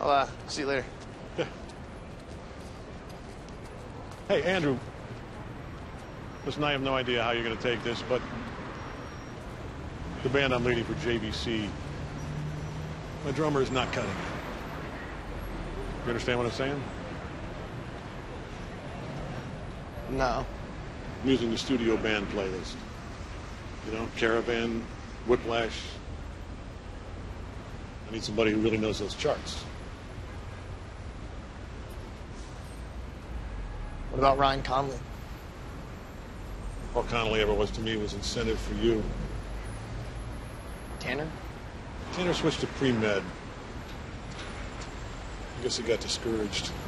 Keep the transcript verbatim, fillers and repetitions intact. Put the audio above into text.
I'll uh, see you later. Yeah. Hey, Andrew. Listen, I have no idea how you're going to take this, but the band I'm leading for J V C, my drummer is not cutting it. You understand what I'm saying? No. I'm using the studio band playlist. You know, Caravan, Whiplash. I need somebody who really knows those charts. What about Ryan Conley? All Connolly ever was to me was incentive for you. Tanner? Tanner switched to pre-med. I guess he got discouraged.